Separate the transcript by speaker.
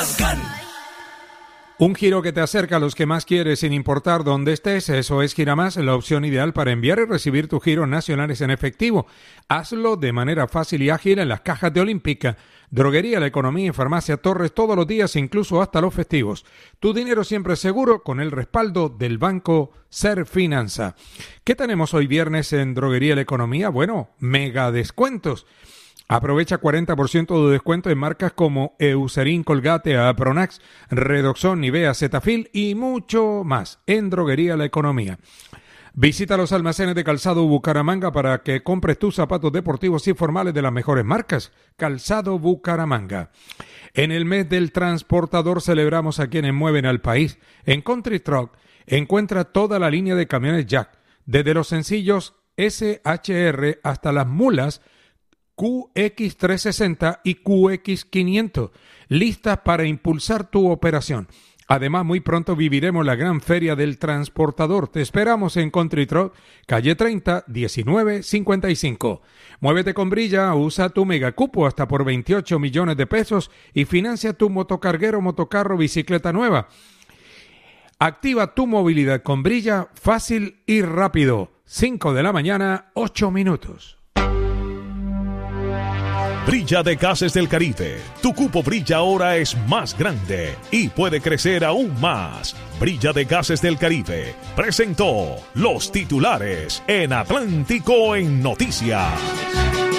Speaker 1: Un giro que te acerca a los que más quieres sin importar dónde estés. Eso es Giramás, la opción ideal para enviar y recibir tus giros nacionales en efectivo. Hazlo de manera fácil y ágil en las cajas de Olímpica, Droguería La Economía y Farmacia Torres todos los días, incluso hasta los festivos. Tu dinero siempre seguro con el respaldo del Banco Serfinanza. ¿Qué tenemos hoy viernes en Droguería La Economía? Bueno, mega descuentos. Aprovecha 40% de descuento en marcas como Eucerin, Colgate, Apronax, Redoxon, Nivea, Cetaphil y mucho más en Droguería La Economía. Visita los almacenes de Calzado Bucaramanga para que compres tus zapatos deportivos y formales de las mejores marcas. Calzado Bucaramanga. En el mes del transportador celebramos a quienes mueven al país. En Country Truck encuentra toda la línea de camiones Jack, desde los sencillos SHR hasta las mulas QX360 y QX500, listas para impulsar tu operación. Además, muy pronto viviremos la gran feria del transportador. Te esperamos en Country Truck, calle 30, 1955. Muévete con Brilla, usa tu megacupo hasta por 28 millones de pesos y financia tu motocarguero, motocarro, bicicleta nueva. Activa tu movilidad con Brilla, fácil y rápido. 5 de la mañana, 8 minutos.
Speaker 2: Brilla de Gases del Caribe. Tu cupo Brilla ahora es más grande y puede crecer aún más. Brilla de Gases del Caribe presentó los titulares en Atlántico en Noticias.